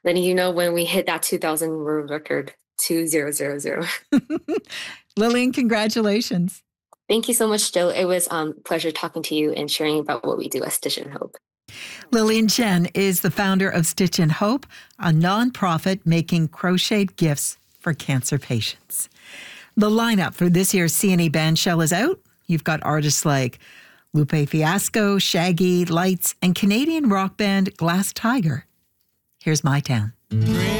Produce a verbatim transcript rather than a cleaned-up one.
letting you know when we hit that two thousand world record, two thousand. Lillian, congratulations. Thank you so much, Jill. It was um, a pleasure talking to you and sharing about what we do at Stitch and Hope. Lillian Chen is the founder of Stitch and Hope, a nonprofit making crocheted gifts for cancer patients. The lineup for this year's C and E Bandshell is out. You've got artists like Lupe Fiasco, Shaggy, Lights, and Canadian rock band Glass Tiger. Here's My Town.